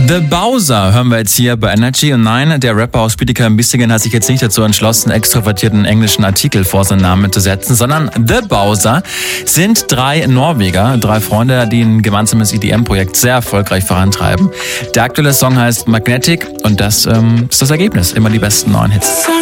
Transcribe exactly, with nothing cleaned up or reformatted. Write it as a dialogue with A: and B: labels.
A: The Bowser hören wir jetzt hier bei Energy. Und nein, der Rapper aus Bietigheim-Bissingen hat sich jetzt nicht dazu entschlossen, extrovertierten englischen Artikel vor seinen Namen zu setzen, sondern The Bowser sind drei Norweger, drei Freunde, die ein gemeinsames E D M-Projekt sehr erfolgreich vorantreiben. Der aktuelle Song heißt Magnetic und das ähm, ist das Ergebnis. Immer die besten neuen Hits.